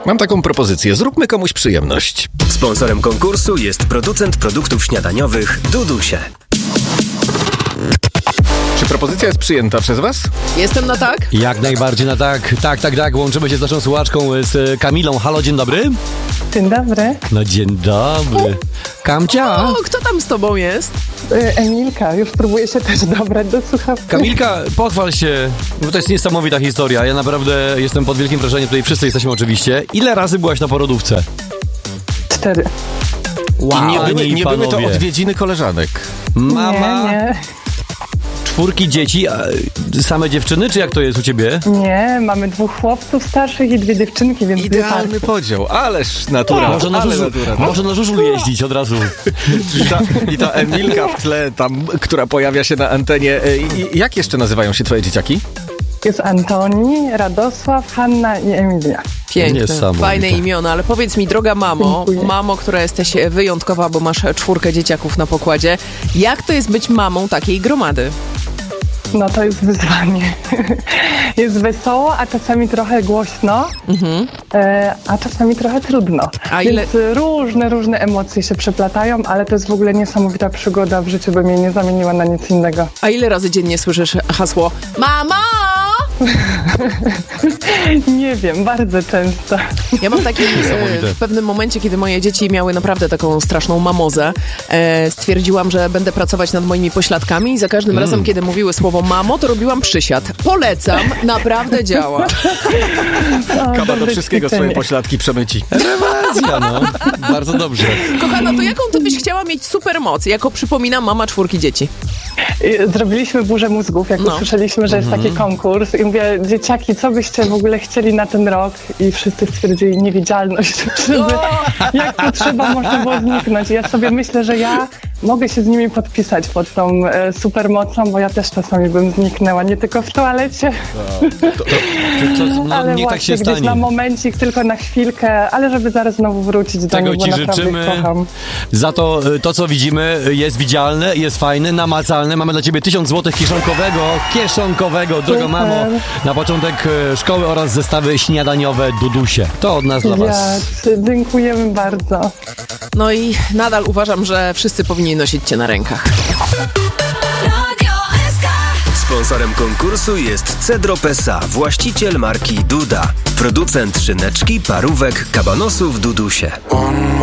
Mam taką propozycję. Zróbmy komuś przyjemność. Sponsorem konkursu jest producent produktów śniadaniowych Dudusie. Czy propozycja jest przyjęta przez was? Jestem na tak? Jak najbardziej na tak. Tak. Łączymy się z naszą słuchaczką, z Kamilą. Halo, dzień dobry. Dzień dobry. No dzień dobry. Kamcia. O, kto tam z tobą jest? Emilka, już próbuję się też dobrać do słuchawki. Kamilka, pochwal się, bo to jest niesamowita historia. Ja naprawdę jestem pod wielkim wrażeniem, tutaj wszyscy jesteśmy oczywiście. Ile razy byłaś na porodówce? 4. Wow, I nie były to odwiedziny koleżanek. Mama, Nie. 4 dzieci, a same dziewczyny, czy jak to jest u ciebie? Nie, mamy 2 chłopców starszych i 2 dziewczynki, więc Idealny podział, ależ natura. Może na żużlu jeździć od razu. I ta Emilka w tle, tam, która pojawia się na antenie. Jak jeszcze nazywają się twoje dzieciaki? Jest Antoni, Radosław, Hanna i Emilia. Piękne, Niesamowite. fajne imiona, ale powiedz mi, droga mamo, Dziękuję. mamo, która jesteś wyjątkowa, bo masz 4 dzieciaków na pokładzie, jak to jest być mamą takiej gromady? No to jest wyzwanie. Jest wesoło, a czasami trochę głośno, a czasami trochę trudno. A ile- Więc różne emocje się przeplatają, ale to jest w ogóle niesamowita przygoda. W życiu bym jej nie zamieniła na nic innego. A ile razy dziennie słyszysz hasło "Mama"? Nie wiem, bardzo często. Ja mam takie w pewnym momencie, kiedy moje dzieci miały naprawdę taką straszną mamozę, stwierdziłam, że będę pracować nad moimi pośladkami i za każdym razem, kiedy mówiły słowo mamo, to robiłam przysiad. Polecam, naprawdę działa. Kaba do dobre wszystkiego ćwiczenie. swoje pośladki przemyci. Rewelacja, no. Bardzo dobrze. Kochana, to jaką ty byś chciała mieć supermoc? Jako, przypominam, mama 4 dzieci. Zrobiliśmy burzę mózgów, jak usłyszeliśmy, że jest taki konkurs i mówię, dzieciaki, co byście w ogóle chcieli na ten rok? I wszyscy stwierdzili niewidzialność, żeby jak to trzeba można było zniknąć. I ja sobie myślę, że ja mogę się z nimi podpisać pod tą supermocą, bo ja też czasami bym zniknęła, nie tylko w toalecie, No, ale niech właśnie tak się gdzieś stanie. na momencik, tylko na chwilkę, ale żeby zaraz znowu wrócić do Tego nich, bo ci naprawdę życzymy. ich kocham. Za to, co widzimy, jest widzialne, jest fajne, namacalne. Mamy dla ciebie 1000 zł kieszonkowego, droga Super. mamo, na początek szkoły oraz zestawy śniadaniowe Dudusie. To od nas dla was. Dziękujemy bardzo. No i nadal uważam, że wszyscy powinni nosić cię na rękach. Sponsorem konkursu jest Cedro Pesa, właściciel marki Duda. Producent szyneczki, parówek, kabanosów Dudusie.